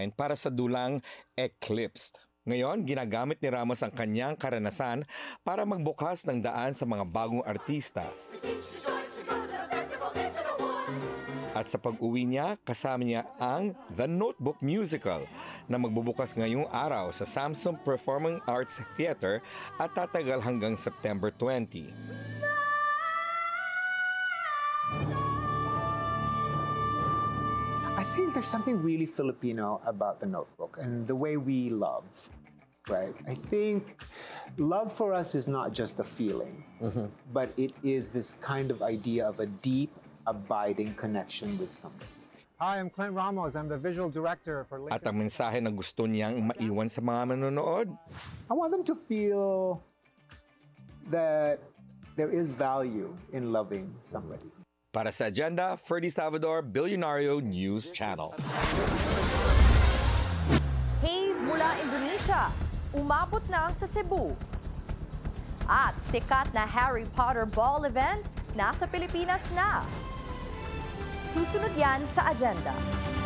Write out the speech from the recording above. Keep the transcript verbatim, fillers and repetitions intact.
design para sa dulang Eclipsed. Ngayon, ginagamit ni Ramos ang kanyang karanasan para magbukas ng daan sa mga bagong artista. At sa pag-uwi niya, kasama niya ang The Notebook Musical na magbubukas ngayong araw sa Samsung Performing Arts Theater at tatagal hanggang September twentieth. I think there's something really Filipino about The Notebook and the way we love, right? I think love for us is not just a feeling, mm-hmm. but it is this kind of idea of a deep, abiding connection with somebody. Hi, I'm Clint Ramos. I'm the visual director for At ang mensahe na gusto niyang maiwan sa mga manonood, I want them to feel that there is value in loving somebody. Para sa Agenda, Ferdy Salvador, Billionario News Channel. Haze mula Indonesia, umabot na sa Cebu. At sikat na Harry Potter Ball event, nasa Pilipinas na. Susunod yan sa Agenda.